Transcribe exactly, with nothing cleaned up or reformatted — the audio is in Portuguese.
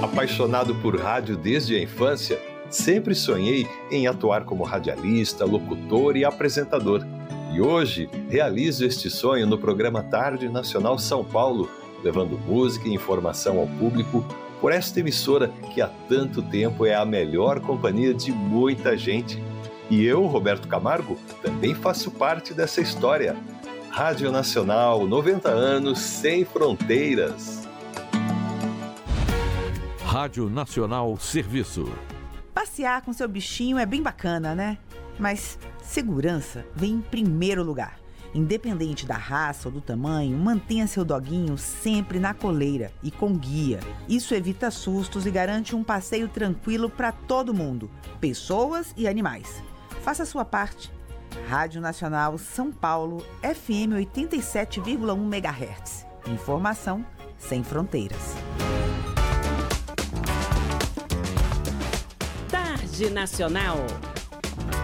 Apaixonado por rádio desde a infância, sempre sonhei em atuar como radialista, locutor e apresentador. E hoje realizo este sonho no programa Tarde Nacional São Paulo, levando música e informação ao público por esta emissora que há tanto tempo é a melhor companhia de muita gente. E eu, Roberto Camargo, também faço parte dessa história. Rádio Nacional, noventa anos sem fronteiras. Rádio Nacional Serviço. Passear com seu bichinho é bem bacana, né? Mas segurança vem em primeiro lugar. Independente da raça ou do tamanho, mantenha seu doguinho sempre na coleira e com guia. Isso evita sustos e garante um passeio tranquilo para todo mundo, pessoas e animais. Faça a sua parte. Rádio Nacional São Paulo, F M oitenta e sete vírgula um megahertz. Informação sem fronteiras. Tarde Nacional.